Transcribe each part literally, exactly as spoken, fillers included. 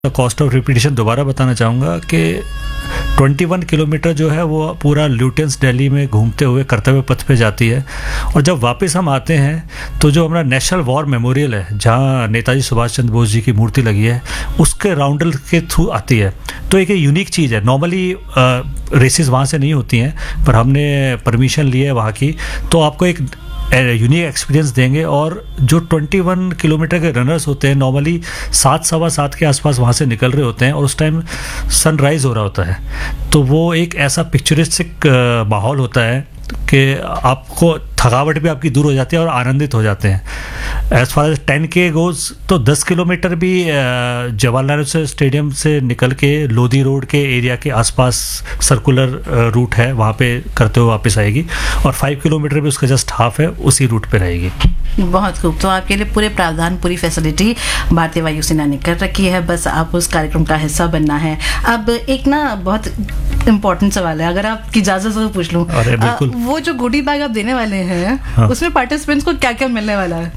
Cost of repetition दोबारा बताना चाहूँगा कि इक्कीस किलोमीटर जो है वो पूरा ल्यूटेंस दिल्ली में घूमते हुए कर्तव्य पथ पे जाती है। और जब वापस हम आते हैं तो जो हमारा नेशनल वॉर मेमोरियल है जहाँ नेताजी सुभाष चंद्र बोस जी की मूर्ति लगी है उसके राउंडल के थ्रू आती है। तो एक यूनिक चीज़ है, नॉर्मली रेसेस वहाँ से नहीं होती हैं, पर हमने परमिशन ली है वहाँ की, तो आपको एक यूनिक एक्सपीरियंस देंगे। और जो इक्कीस किलोमीटर के रनर्स होते हैं नॉर्मली सात सवा सात के आसपास वहाँ से निकल रहे होते हैं और उस टाइम सनराइज़ हो रहा होता है, तो वो एक ऐसा पिक्चरिस्टिक माहौल होता है कि आपको थकावट भी आपकी दूर हो जाती है और आनंदित हो जाते हैं। एज फार एज टेन के गोज तो दस किलोमीटर भी जवाहरलाल स्टेडियम से निकल के लोधी रोड के एरिया के आसपास सर्कुलर रूट है, वहाँ पे करते हुए वापस आएगी। और फाइव किलोमीटर भी उसका जस्ट हाफ है, उसी रूट पे रहेगी। बहुत खूब। तो आपके लिए पूरे प्रावधान, पूरी फैसिलिटी भारतीय वायुसेना ने कर रखी है, बस आप उस कार्यक्रम का हिस्सा बनना है। अब एक ना बहुत इम्पोर्टेंट सवाल है, अगर आपकी इजाजत हो पूछ लूं, वो जो गोडी बैग आप देने वाले हैं हाँ। उसमें पार्टिसिपेंट्स को क्या क्या मिलने वाला है?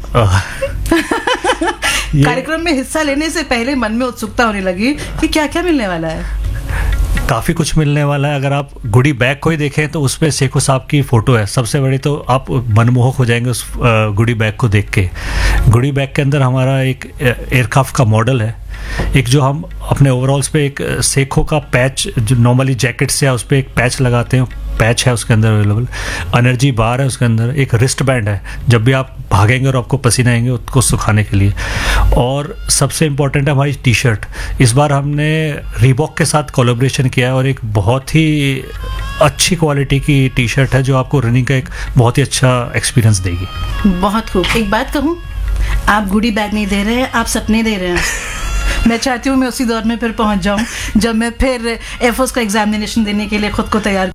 कार्यक्रम में हिस्सा लेने से पहले मन में उत्सुकता होने लगी कि क्या क्या मिलने वाला है। काफ़ी कुछ मिलने वाला है। अगर आप गुडी बैग को ही देखें तो उसमें शेखो साहब की फ़ोटो है सबसे बड़ी, तो आप मनमोहक हो जाएंगे उस गुडी बैग को देख के। गुडी बैग के अंदर हमारा एक एयरक्राफ्ट का मॉडल है, एक जो हम अपने ओवरऑल्स पे एक सेखो का पैच जो नॉर्मली जैकेट से है उस पर एक पैच लगाते हैं, पैच है उसके अंदर अवेलेबल, एनर्जी बार है उसके अंदर, एक रिस्ट बैंड है जब भी आप भागेंगे और आपको पसीना आएंगे उसको सुखाने के लिए। और सबसे इम्पोर्टेंट है हमारी टी शर्ट। इस बार हमने रीबॉक के साथ कोलैबोरेशन किया है और एक बहुत ही अच्छी क्वालिटी की टी शर्ट है जो आपको रनिंग का एक बहुत ही अच्छा एक्सपीरियंस देगी। बहुत खूब। एक बात कहूँ, आप गुडी बैग नहीं दे रहे हैं, आप सपने दे रहे हैं। मैं चाहती हूँ मैं उसी दौर में फिर पहुंच जाऊं जब मैं फिर एयरफोर्स का एग्जामिनेशन देने के लिए खुद को तैयार।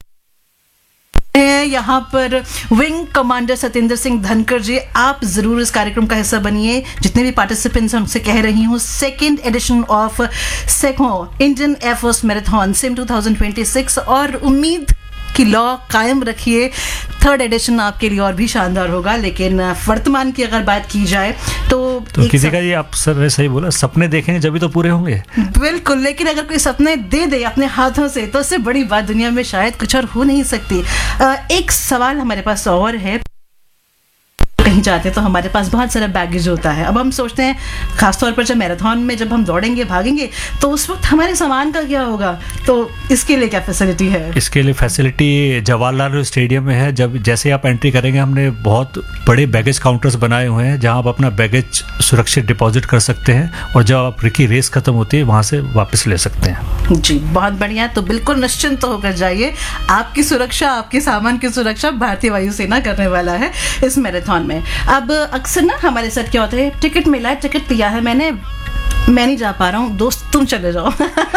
यहाँ पर विंग कमांडर सत्येंद्र सिंह धनकर जी, आप जरूर इस कार्यक्रम का हिस्सा बनिए। जितने भी पार्टिसिपेंट्स हैं उनसे कह रही हूँ, second edition of Seiko Indian air force marathon SIM two thousand twenty six, और उम्मीद की लॉ कायम रखिए, थर्ड एडिशन आपके लिए और भी शानदार होगा। लेकिन वर्तमान की अगर बात की जाए तो, तो किसी का ये आप सर सही बोला, सपने देखेंगे जब भी तो पूरे होंगे। बिल्कुल, लेकिन अगर कोई सपने दे दे अपने हाथों से तो उससे बड़ी बात दुनिया में शायद कुछ और हो नहीं सकती। एक सवाल हमारे पास और है, कहीं जाते हैं तो हमारे पास बहुत सारा बैगेज होता है। अब हम सोचते हैं खासतौर पर जब मैराथन में जब हम दौड़ेंगे भागेंगे तो उस वक्त हमारे सामान का क्या होगा, तो इसके लिए क्या फैसिलिटी है? इसके लिए फैसिलिटी जवाहरलाल स्टेडियम में है। जब जैसे आप एंट्री करेंगे हमने बहुत बड़े बैगेज काउंटर्स बनाए हुए हैं जहां आप अपना बैगेज सुरक्षित डिपॉजिट कर सकते हैं और जब आपकी रेस खत्म होती है वहां से वापस ले सकते हैं। जी बहुत बढ़िया। तो बिल्कुल निश्चिंत होकर जाइए, आपकी सुरक्षा, आपके सामान की सुरक्षा भारतीय वायुसेना करने वाला है इस मैराथन में। अब अक्सर ना हमारे साथ क्या होता है, टिकट मिला है, टिकट लिया है मैंने, मैं नहीं जा पा रहा हूँ, दोस्त तुम चले जाओ।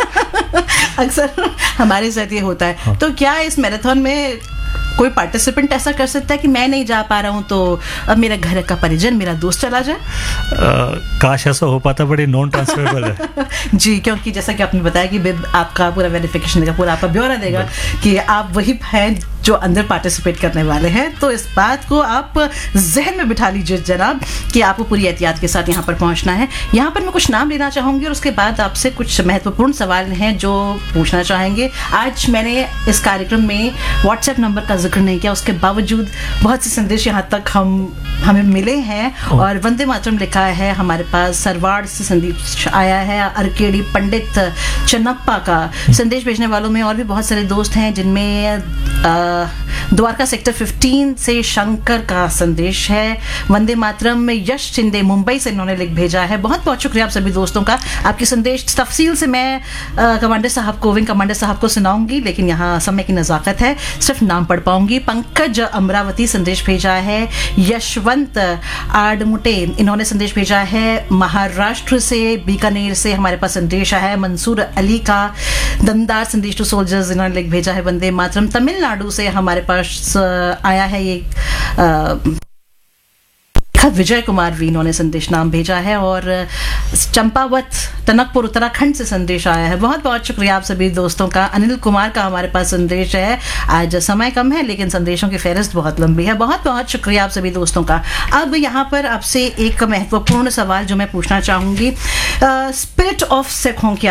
अक्सर हमारे साथ ये होता है। हाँ। तो क्या इस मैराथन में कोई पार्टिसिपेंट ऐसा कर सकता है कि मैं नहीं जा पा रहा हूं तो अब मेरा घर का परिजन, मेरा दोस्त चला जाए? काश ऐसा हो पाता, बड़ी नॉन ट्रांसफरेबल है। जी, क्योंकि जैसा कि आपने बताया कि बिब आपका पूरा वेरिफिकेशन देगा, पूरा आपका ब्यौरा देगा कि आप वही हैं जो अंदर पार्टिसिपेट करने वाले हैं। तो इस बात को आप जहन में बिठा लीजिए जनाब कि आपको पूरी एहतियात के साथ यहाँ पर पहुँचना है। यहाँ पर मैं कुछ नाम लेना चाहूँगी और उसके बाद आपसे कुछ महत्वपूर्ण सवाल हैं जो पूछना चाहेंगे। आज मैंने इस कार्यक्रम में व्हाट्सएप नंबर का जिक्र नहीं किया, उसके बावजूद बहुत से संदेश यहाँ तक हम हमें मिले हैं और वंदे मातरम लिखा है हमारे पास। सरवाड़ से संदेश आया है, अरकेडी पंडित चन्नप्पा का। संदेश भेजने वालों में और भी बहुत सारे दोस्त हैं जिनमें द्वारका सेक्टर पंद्रह से शंकर का संदेश है। वंदे मातरम में यश शिंदे मुंबई से इन्होंने लिख भेजा है। बहुत बहुत शुक्रिया आप सभी दोस्तों का। आपकी संदेश तफसील से मैं आ, कमांडर साहब को, विंग कमांडर साहब को सुनाऊंगी, लेकिन यहाँ समय की नज़ाकत है, सिर्फ नाम पढ़ पाऊंगी। पंकज अमरावती संदेश भेजा है। यशवंत आडमुटे इन्होंने संदेश भेजा है महाराष्ट्र से, बीकानेर से हमारे पास संदेश आया है। मंसूर अली का दमदार संदेश टू सोल्जर्स इन्होंने लिख भेजा है वंदे मातरम। तमिलनाडु से हमारे पास आया है ये देखा विजय कुमार वी इन्होंने संदेश नाम भेजा है, और चंपावत टनकपुर उत्तराखंड से संदेश आया है। बहुत बहुत शुक्रिया आप सभी दोस्तों का। अनिल कुमार का हमारे पास संदेश है। आज समय कम है लेकिन संदेशों की फहरिस्त बहुत लंबी है। बहुत बहुत शुक्रिया आप सभी दोस्तों का। अब यहाँ पर आपसे एक महत्वपूर्ण सवाल जो मैं पूछना चाहूंगी, स्पिरिट ऑफ सिख हों